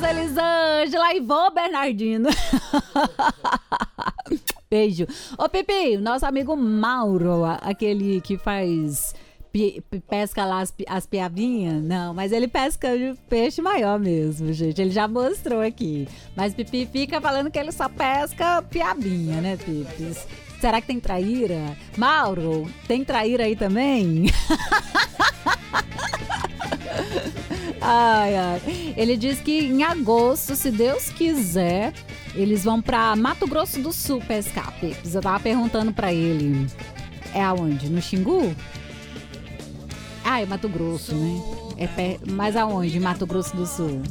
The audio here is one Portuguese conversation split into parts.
Elisângela e vô Bernardino. Beijo. Ô, Pipi, nosso amigo Mauro, aquele que faz... pesca lá as piabinhas? Não, mas ele pesca de peixe maior mesmo, gente. Ele já mostrou aqui. Mas Pipi fica falando que ele só pesca piabinha, né, Pipi? Será que tem traíra? Mauro, tem traíra aí também? Ai, ai. Ele diz que em agosto, se Deus quiser, eles vão pra Mato Grosso do Sul pescar, Pipi. Eu tava perguntando pra ele. É aonde? No Xingu? Ah, é Mato Grosso, né? Mas aonde? Mato Grosso do Sul?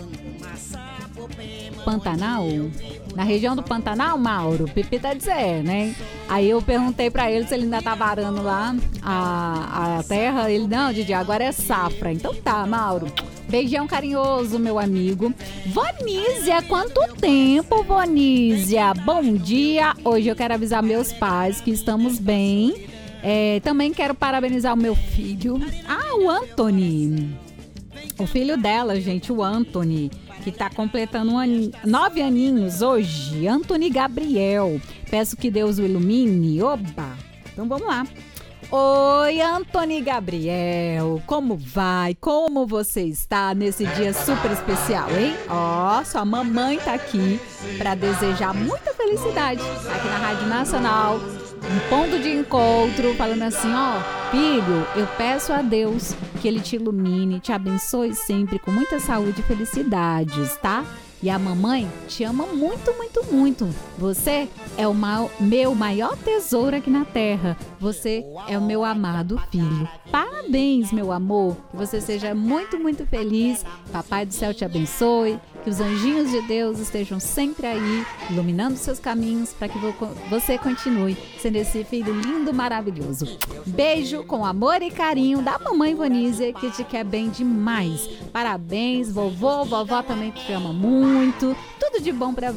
Pantanal? Na região do Pantanal, Mauro? Pipi tá dizendo, né? Aí eu perguntei pra ele se ele ainda tá varando lá a terra. Ele, não, Didi, agora é safra. Então tá, Mauro. Beijão carinhoso, meu amigo. Vonísia, quanto tempo, Vonísia? Bom dia. Hoje eu quero avisar meus pais que estamos bem. Também quero parabenizar o meu filho. O Anthony. O filho dela, gente, o Anthony, que tá completando 9 aninhos hoje. Anthony Gabriel. Peço que Deus o ilumine. Oba! Então vamos lá. Oi, Anthony Gabriel. Como vai? Como você está nesse dia super especial, hein? Sua mamãe tá aqui para desejar muita felicidade aqui na Rádio Nacional. Um ponto de encontro, falando assim, filho, eu peço a Deus que Ele te ilumine, te abençoe sempre com muita saúde e felicidades, tá? E a mamãe te ama muito, muito, muito. Você é o meu maior tesouro aqui na terra. Você é o meu amado filho. Parabéns, meu amor. Que você seja muito, muito feliz. Papai do céu te abençoe. Que os anjinhos de Deus estejam sempre aí, iluminando seus caminhos para que você continue sendo esse filho lindo, maravilhoso. Beijo com amor e carinho da mamãe Vonísia, que te quer bem demais. Parabéns, vovô, vovó também te ama muito. Tudo de bom para